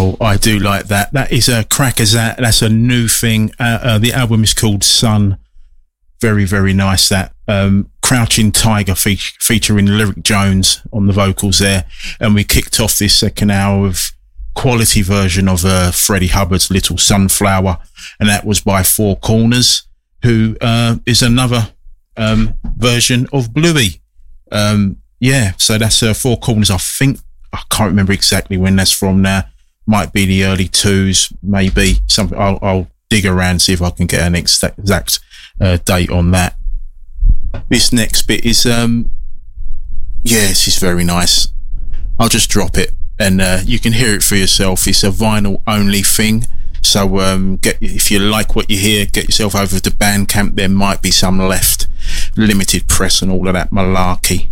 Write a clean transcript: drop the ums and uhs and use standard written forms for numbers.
Oh, I do like that. That is a crack as that. That's a new thing. The album is called Sun. Very, very nice. That Crouching Tiger featuring Lyric Jones on the vocals there. And we kicked off this second hour with quality version of Freddie Hubbard's Little Sunflower. And that was by Four Corners, who is another version of Bluey. So that's Four Corners. I can't remember exactly when that's from now. Might be the early 2000s, maybe something. I'll dig around and see if I can get an exact date on that. This next bit is this is very nice. I'll just drop it and you can hear it for yourself. It's a vinyl only thing, so if you like what you hear, get yourself over to Bandcamp. There might be some left, limited press and all of that malarkey.